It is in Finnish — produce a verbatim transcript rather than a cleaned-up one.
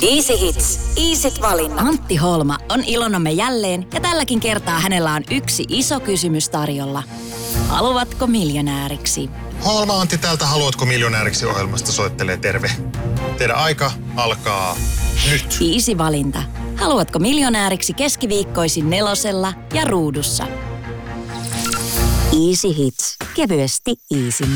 Easy Hits. Easyt valinnat. Antti Holma on ilonamme jälleen ja tälläkin kertaa hänellä on yksi iso kysymys tarjolla. Haluatko miljonääriksi? Holma Antti täältä Haluatko miljonääriksi -ohjelmasta soittelee terve. Teidän aika alkaa nyt. Easy valinta. Haluatko miljonääriksi keskiviikkoisin nelosella ja ruudussa? Easy Hits. Kevyesti Easy.